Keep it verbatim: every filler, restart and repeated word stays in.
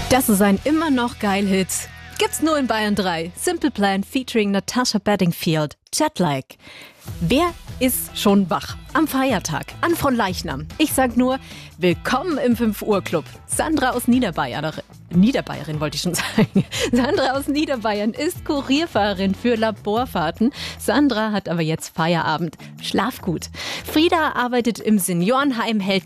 Das ist ein immer noch geil Hit. Gibt's nur in Bayern drei. Simple Plan featuring Natasha Bedingfield. Jetlag. Wer ist schon wach? Am Feiertag, an von Leichnam. Ich sag nur, willkommen im fünf Uhr Club. Sandra aus Niederbayern, Niederbayerin wollte ich schon sagen. Sandra aus Niederbayern ist Kurierfahrerin für Laborfahrten. Sandra hat aber jetzt Feierabend. Schlaf gut. Frieda arbeitet im Seniorenheim, hält